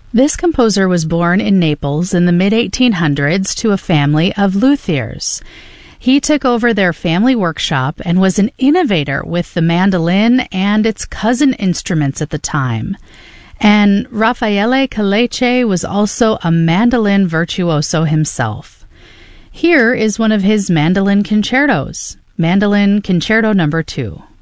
This composer was born in Naples in the mid-1800s to a family of luthiers. He took over their family workshop and was an innovator with the mandolin and its cousin instruments at the time. And Raffaele Caleche was also a mandolin virtuoso himself. Here is one of his mandolin concertos, Mandolin Concerto No. 2.